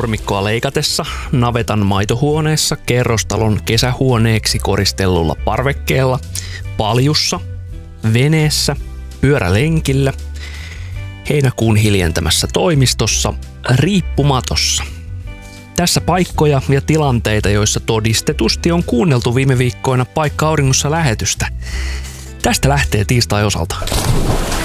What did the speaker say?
nurmikkoa leikatessa, navetan maitohuoneessa, kerrostalon kesähuoneeksi koristellulla parvekkeella, paljussa, veneessä, pyörälenkillä, heinäkuun hiljentämässä toimistossa, riippumatossa. Tässä paikkoja ja tilanteita, joissa todistetusti on kuunneltu viime viikkoina Paikka Auringossa -lähetystä. Tästä lähtee tiistai osalta.